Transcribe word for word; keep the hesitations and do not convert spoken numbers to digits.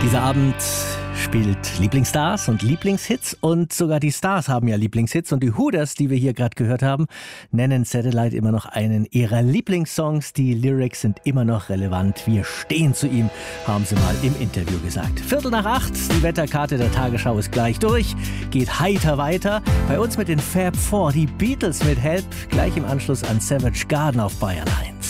Dieser Abend spielt Lieblingsstars und Lieblingshits und sogar die Stars haben ja Lieblingshits und die Hooters, die wir hier gerade gehört haben, nennen Satellite immer noch einen ihrer Lieblingssongs. Die Lyrics sind immer noch relevant. Wir stehen zu ihm, haben sie mal im Interview gesagt. Viertel nach acht, die Wetterkarte der Tagesschau ist gleich durch, geht heiter weiter. Bei uns mit den Fab Four, die Beatles mit Help, gleich im Anschluss an Savage Garden auf Bayern eins.